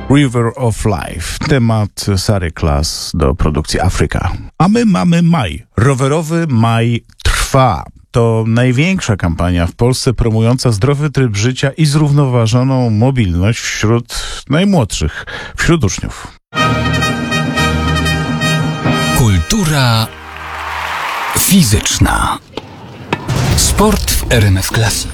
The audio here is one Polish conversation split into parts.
River of Life, temat Sary Klas do produkcji Afryka. A my mamy maj. Rowerowy maj trwa. To największa kampania w Polsce promująca zdrowy tryb życia i zrównoważoną mobilność wśród najmłodszych, wśród uczniów. Kultura fizyczna. Sport w RMF Classic.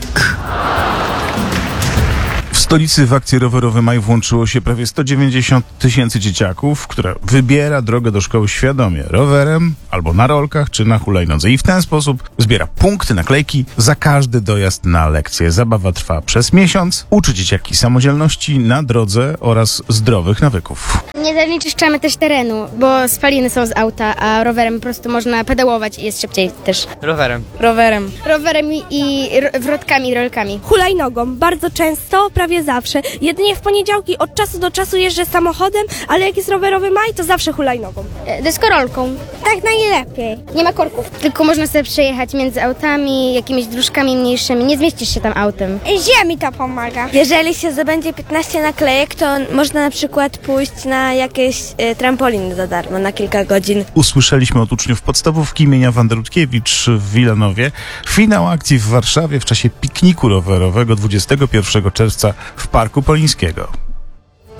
W stolicy w akcji Rowerowy Maj włączyło się prawie 190 000 dzieciaków, które wybiera drogę do szkoły świadomie, rowerem, albo na rolkach, czy na hulajnodze. I w ten sposób zbiera punkty, naklejki za każdy dojazd na lekcję. Zabawa trwa przez miesiąc, uczy dzieciaki samodzielności na drodze oraz zdrowych nawyków. Nie zanieczyszczamy też terenu, bo spaliny są z auta, a rowerem po prostu można pedałować i jest szybciej też. Rowerem I wrotkami, rolkami. Hulajnogą, bardzo często, prawie zawsze. Jedynie w poniedziałki od czasu do czasu jeżdżę samochodem, ale jak jest rowerowy maj, to zawsze hulajnogą. Deskorolką. Tak najlepiej. Nie ma korków. Tylko można sobie przejechać między autami, jakimiś dróżkami mniejszymi. Nie zmieścisz się tam autem. Ziemi to pomaga. Jeżeli się zdobędzie 15 naklejek, to można na przykład pójść na jakieś trampoliny za darmo na kilka godzin. Usłyszeliśmy od uczniów podstawówki imienia Wandy Rutkiewicz w Wilanowie. Finał akcji w Warszawie w czasie pikniku rowerowego 21 czerwca w Parku Polińskiego.